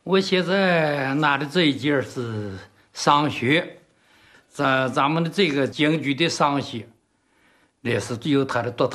我现在拿的这一件是商学，咱们的这个京剧的商学，也是有它的独特。